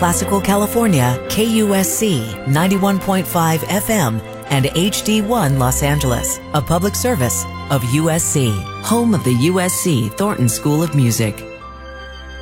Classical California, KUSC 91.5 FM, and HD1 Los Angeles, a public service of USC, home of the USC Thornton School of Music.